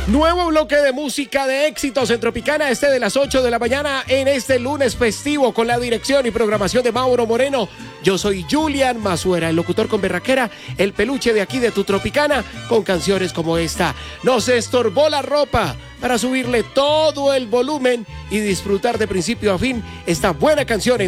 Nuevo bloque de música de éxitos en Tropicana, de las 8 de la mañana en este lunes festivo con la dirección y programación de Mauro Moreno. Yo soy Julian Mazuera, el locutor con berraquera, el peluche de aquí de tu Tropicana, con canciones como esta. Nos estorbó la ropa para subirle todo el volumen y disfrutar de principio a fin esta buena canción en